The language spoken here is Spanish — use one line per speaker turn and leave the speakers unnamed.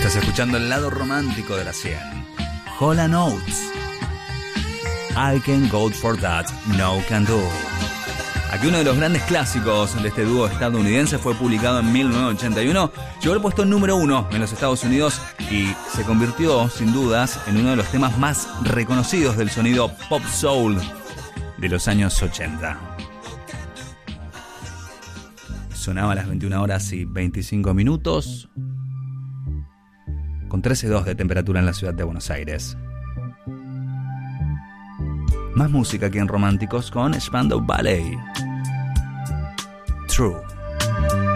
Estás escuchando el lado romántico de la 100. Hall & Oates. I Can Go For That, No Can Do. Aquí uno de los grandes clásicos de este dúo estadounidense fue publicado en 1981. Llegó al puesto número 1 en los Estados Unidos y se convirtió, sin dudas, en uno de los temas más reconocidos del sonido pop soul de los años 80. Sonaba a las 21 horas y 25 minutos, con 13,2 de temperatura en la ciudad de Buenos Aires. Más música aquí en Románticos con Spandau Ballet. True.